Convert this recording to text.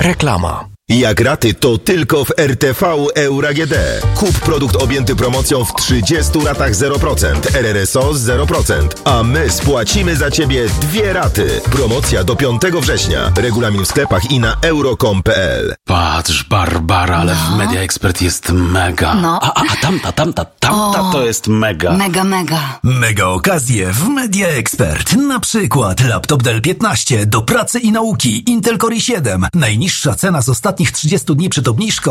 Reklama. Jak raty, to tylko w RTV Euro AGD. Kup produkt objęty promocją w 30 ratach 0%, RRSO 0%, a my spłacimy za Ciebie 2 raty. Promocja do 5 września. Regulamin w sklepach i na euro.com.pl. Patrz, Barbara, ale w Media Expert jest mega. No. A tamta to jest mega. Mega. Mega okazje w Media Expert. Na przykład laptop Dell 15 do pracy i nauki, Intel Core i7. Najniższa cena z ostatnich 30 dni przed obniżką